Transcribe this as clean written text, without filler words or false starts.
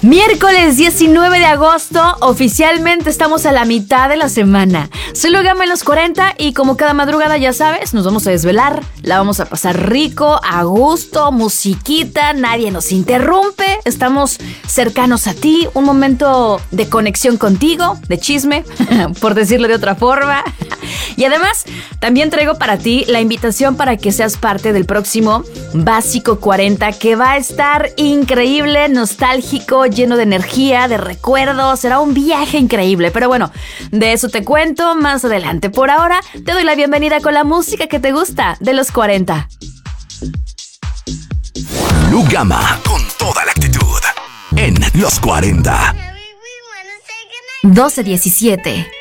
Miércoles 19 de agosto, oficialmente estamos a la mitad de la semana. Soy Lu Gama en los 40 y como cada madrugada ya sabes, nos vamos a desvelar, la vamos a pasar rico, a gusto, musiquita, nadie nos interrumpe, estamos cercanos a ti, un momento de conexión contigo, de chisme, por decirlo de otra forma. Y además, también traigo para ti la invitación para que seas parte del próximo Básico 40, que va a estar increíble, nostálgico, lleno de energía, de recuerdos. Será un viaje increíble. Pero bueno, de eso te cuento más adelante. Por ahora, te doy la bienvenida con la música que te gusta de los 40. Lu Gama, con toda la actitud, en los 40. 12:17.